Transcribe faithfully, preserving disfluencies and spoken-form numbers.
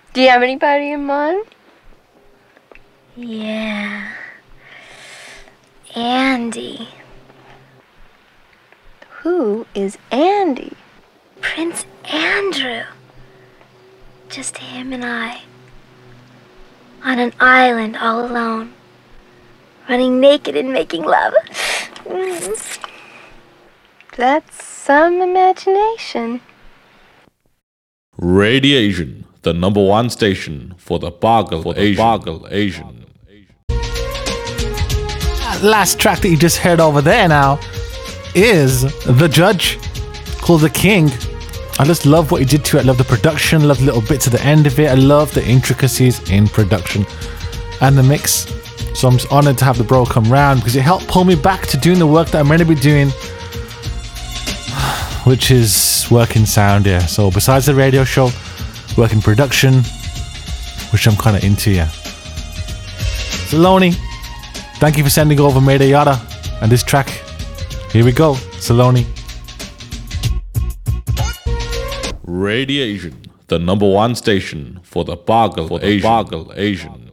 Do you have anybody in mind? Yeah. Andy. Who is Andy? Prince Andrew. Just him and I. On an island all alone. Running naked and making love. Mm. That's some imagination. Radiation, the number one station for the Boggle for the Asian. Boggle Asian. That last track that you just heard over there now is The Judge, called The King. I just love what he did to it. I love the production, love the little bits at the end of it. I love the intricacies in production and the mix. So I'm just honored to have the bro come round because it helped pull me back to doing the work that I'm meant to be doing, which is working sound, yeah. So besides the radio show, working production, which I'm kind of into, yeah. Saloni, thank you for sending over Mayday Yada and this track. Here we go, Saloni. Radiation, the number one station for the Boggle for the Asian. Boggle Asian.